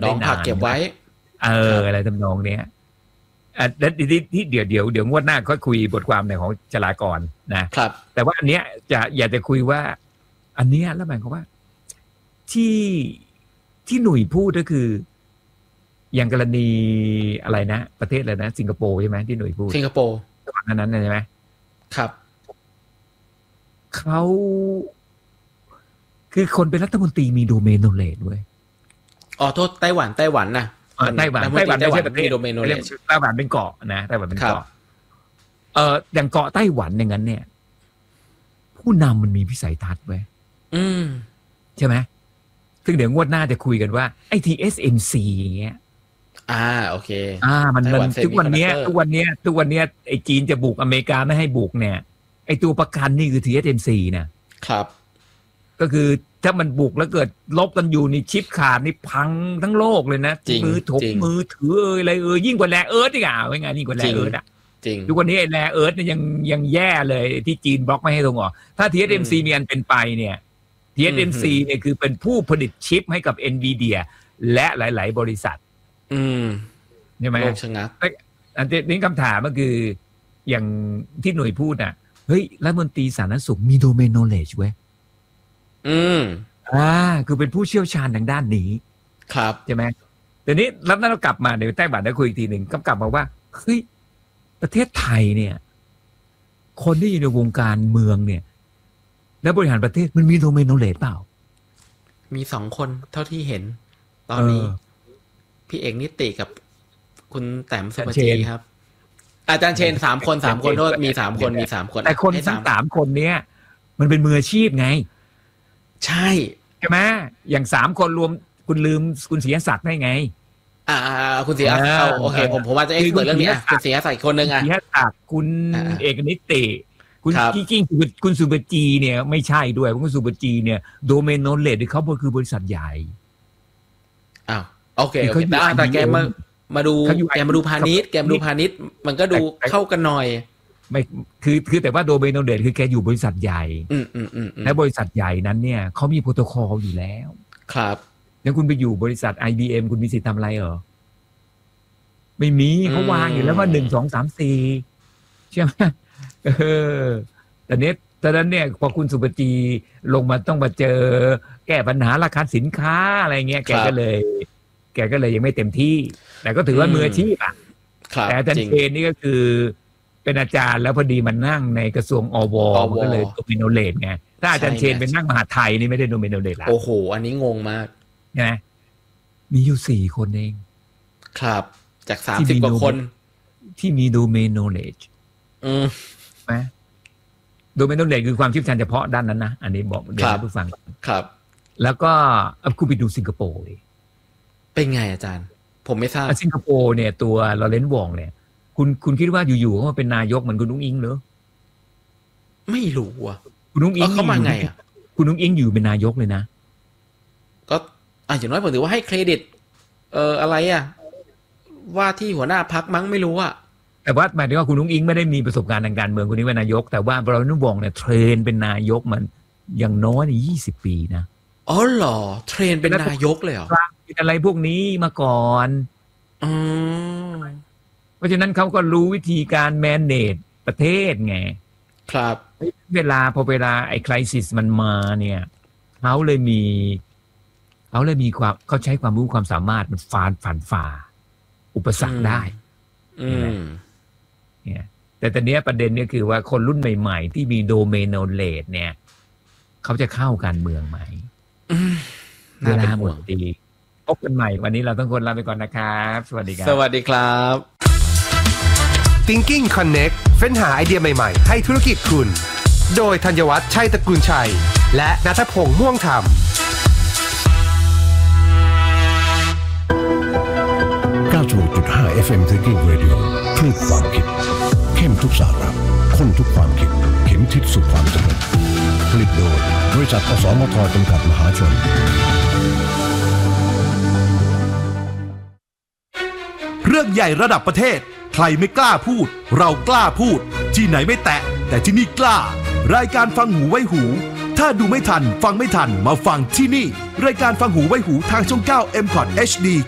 ได้นานผักเก็บไว้อะไรทำนองเนี้ยแล้วที่เดี๋ยวงวดหน้าก็คุยบทความในของจรากรนะครับแต่ว่าอันเนี้ยอยากจะคุยว่าอันเนี้ยแล้วหมายความว่าที่หนุ่ยพูดก็คืออย่างกรณีอะไรนะประเทศอะไรนะสิงคโปร์ใช่ไหมที่หนุ่ยพูดสิงคโปร์อันนั้นใช่ไหมครับเขาคือคนเป็นรัฐมนตรีมีโดเมนโนเลจด้วยโทษไต้หวันนะไต้หวันไม่ใช่ประเทศโดเมนโนเลจไต้หวันเป็นเกาะนะไต้หวันเป็นเกาะอย่างเกาะไต้หวันอย่างนั้นเนี่ยผู้นำมันมีวิสัยทัศน์ไว้ใช่ไหมซึ่งเดี๋ยวงวดหน้าจะคุยกันว่าไอ้ TSMC อย่างเงี้ยโอเคมันทุกวันเนี้ยไอ้จีนจะบุกอเมริกาไม่ให้บุกเนี่ยไอ้ตัวประกันนี่คือ TSMC นะครับก็คือถ้ามันบุกแล้วเกิดลบกันอยู่นี่ชิปขาดนี่พังทั้งโลกเลยนะมือถืออะไรยิ่งกว่าแรเอิร์ธอีกไม่ไงยิ่งกว่าแรเอิร์ธจริงทุกวันนี้ไอ้แรเอิร์ธเนี่ยยังแย่เลยที่จีนบล็อกไม่ให้ส่งออกถ้า TSMC มีอันเป็นไปเนี่ย TSMC เนี่ยคือเป็นผู้ผลิตชิปให้กับ Nvidia และหลายๆบริษัทใช่ไหมโลกชะงักอันนี้คำถามก็คืออย่างที่หน่วยพูดเฮ้ยรัฐมนตรีสาธารณสุขมีโดเมนโนเลจเว้ยคือเป็นผู้เชี่ยวชาญทางด้านนี้ครับใช่ไหมแต่นี้แล้วเรากลับมาเดี๋ยวใต้บัตรได้คุยอีกทีหนึ่งกลับมาว่าเฮ้ยประเทศไทยเนี่ยคนที่อยู่ในวงการเมืองเนี่ยและบริหารประเทศมันมีโดเมนโนเลจเปล่ามี2 คนเท่าที่เห็นตอนนี้พี่เอกนิติกับคุณแต้มสุภจีครับอาจารย์เชน3 คนโทษมี3 คนแต่คนทั้ง3 คนเนี้ยมันเป็นมืออาชีพไงใช่ไหมอย่าง3 คนรวมคุณลืมคุณศรีศักดิ์ได้ไงคุณศรีศักดิ์โอเคผมว่าจะเปิดเรื่องนี้คุณศรีศักดิ์คนนึงศรีศักดิ์คุณเอกนิติคุณจริงๆคุณสุภจีเนี่ยไม่ใช่ด้วยคุณสุภจีเนี่ยโดเมนโนเลจเขาคือบริษัทใหญ่โอเคแต่แกมาดูพาณิชย์มันก็ดูเข้ากันหน่อยไม่คือแต่ว่าโดเมนโนเลจคือแกอยู่บริษัทใหญ่และบริษัทใหญ่นั้นเนี่ยเขามีโปรโตคอลอยู่แล้วครับแล้วคุณไปอยู่บริษัท IBM คุณมีสิทธิ์ทำอะไรเหรอไม่มีเขาวางอยู่แล้วว่า1 2 3 4ใช่ไหมแต่ตอนนั้นเนี่ยพอคุณสุภจีลงมาต้องมาเจอแก้ปัญหาราคาสินค้าอะไรเงี้ยแกก็เลยยังไม่เต็มที่แต่ก็ถือว่ามืออาชีพแต่อาจารย์เชนนี่ก็คือเป็นอาจารย์แล้วพอดีมันนั่งในกระทรวงอวมันก็เลยโดเมนโนเลจไงถ้าอาจารย์เชนเป็นนั่งมหาไทยนี่ไม่ได้โดเมนโนเลจละโอ้โหอันนี้งงมากนะมีอยู่4 คนเองครับจาก30 กว่าคนที่มีโดเมนโนเลจไหมโดเมนโนเลจคือความเชี่ยวชาญเฉพาะด้านนั้นนะอันนี้บอกเดี๋ยวให้ผู้ฟังครับแล้วก็คุณไปดูสิงคโปร์เป็นไงอาจารย์ผมไม่ทราบสิงคโปร์เนี่ยตัวลอเรนซ์วองเนี่ยคุณคิดว่าอยู่ๆเขามาเป็นนายกเหมือนคุณนุ้งอิงเหรอไม่รู้คุณนุ้งอิงเขามาไงคุณนุ้งอิงอยู่เป็นนายกเลยนะก็อย่างน้อยผมถือว่าให้เครดิตอะไรว่าที่หัวหน้าพรรคมั้งไม่รู้แต่ว่าหมายถึงว่าคุณนุ้งอิงไม่ได้มีประสบการณ์ทางการเมืองคนนี้เป็นนายกแต่ว่าลอเรนซ์วองเนี่ยเทรนเป็นนายกมันอย่างน้อย20 ปีนะเหรอเทรนเป็นนายกเลยเหรออะไรพวกนี้มาก่อนเพราะฉะนั้นเขาก็รู้วิธีการแมเนจประเทศไงครับพอเวลาไอ้คริสิสมันมาเนี่ยเขาเลยมีความเขาใช้ความรู้ความสามารถมันฝ่าอุปสรรคได้เนี่ยแต่ตอนนี้ประเด็นเนี่ยคือว่าคนรุ่นใหม่ๆที่มีโดเมนโนเลจเนี่ยเขาจะเข้าการเมืองไหมเวลาหมดดีพบกันใหม่วันนี้เราต้องคนลาไปก่อนนะครับสวัสดีครับสวัสดีครับ Thinking Connect เฟ้นหาไอเดียใหม่ๆให้ธุรกิจคุณโดยธัญวัฒน์ชัยตระกูลชัยและณัฐพงษ์ม่วงธรรม 96.5 FM Thinking Radio คลื่นความคิดเข้มทุกสาระข้นทุกความคิดเข็มทิศสู่ความสำเร็จผลิตโดยบริษัทอสมทจำกัดมหาชนเรื่องใหญ่ระดับประเทศใครไม่กล้าพูดเรากล้าพูดที่ไหนไม่แตะแต่ที่นี่กล้ารายการฟังหูไว้หูถ้าดูไม่ทันฟังไม่ทันมาฟังที่นี่รายการฟังหูไว้หูทางช่อง 9 MCOT HD